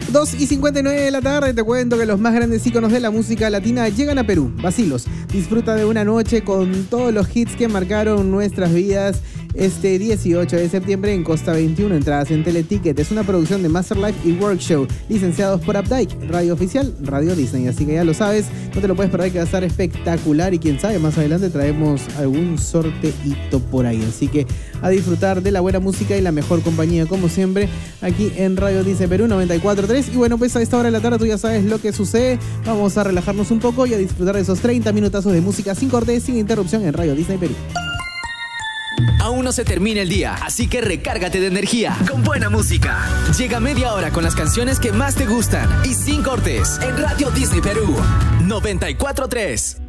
2:59 de la tarde, te cuento que los más grandes íconos de la música latina llegan a Perú. Vacilos, disfruta de una noche con todos los hits que marcaron nuestras vidas este 18 de septiembre en Costa 21. Entradas en Teleticket. Es una producción de Masterlife y Workshow, licenciados por Updike, radio oficial, Radio Disney. Así que ya lo sabes, no te lo puedes perder, que va a estar espectacular. Y quién sabe, más adelante traemos algún sorteito por ahí. Así que a disfrutar de la buena música y la mejor compañía, como siempre, aquí en Radio Disney Perú 94.3. Y bueno, pues a esta hora de la tarde tú ya sabes lo que sucede. Vamos a relajarnos un poco y a disfrutar de esos 30 minutazos de música sin corte, sin interrupción en Radio Disney Perú. Aún no se termina el día, así que recárgate de energía con buena música. Llega media hora con las canciones que más te gustan y sin cortes en Radio Disney Perú 94.3.